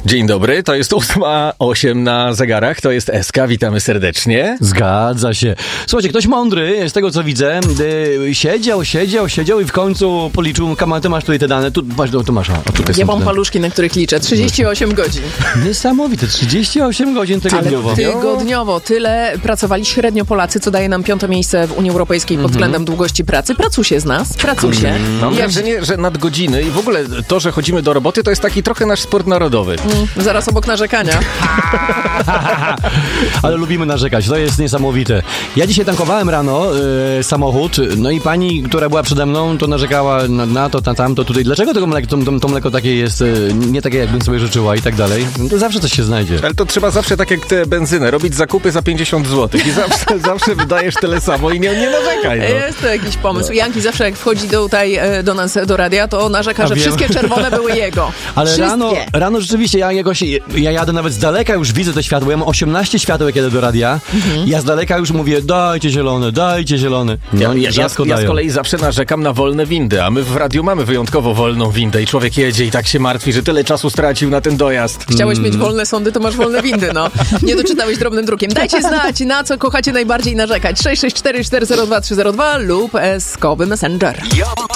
Dzień dobry, to jest 8:08 na zegarach, to jest SK, witamy serdecznie. Zgadza się. Słuchajcie, ktoś mądry, z tego co widzę, siedział i w końcu policzył, ty masz tutaj te dane, tu masz. Ja mam paluszki, na których liczę, 38 godzin. Niesamowite, 38 godzin tygodniowo. Ale tygodniowo, tyle pracowali średnio Polacy, co daje nam 5. miejsce w Unii Europejskiej pod względem długości pracy. Pracusie z nas, pracusie. Mam wrażenie, że nadgodziny i w ogóle to, że chodzimy do roboty, to jest taki trochę nasz sport narodowy. Zaraz obok narzekania. Ale lubimy narzekać, to jest niesamowite. Ja dzisiaj tankowałem rano samochód, no i pani, która była przede mną, to narzekała na to, na tamto, tutaj. Dlaczego to mleko takie jest, nie takie jakbym sobie życzyła i tak dalej? No to zawsze coś się znajdzie. Ale to trzeba zawsze tak jak tę benzynę, robić zakupy za 50 zł i zawsze wydajesz tyle samo i nie narzekaj. No. Jest to jakiś pomysł. Janki zawsze jak wchodzi tutaj do nas, do radia, to narzeka, że wszystkie czerwone były jego. Ale rano rzeczywiście ja jadę nawet z daleka, już widzę te światła. Ja mam 18 świateł, jak jadę do radia. Ja z daleka już mówię, dajcie zielone. No, ja z kolei zawsze narzekam na wolne windy, a my w radiu mamy wyjątkowo wolną windę i człowiek jedzie i tak się martwi, że tyle czasu stracił na ten dojazd. Chciałeś mieć wolne sądy, to masz wolne windy, no. Nie doczytałeś drobnym drukiem. Dajcie znać, na co kochacie najbardziej narzekać. 664 402 302 lub eskowy Messenger.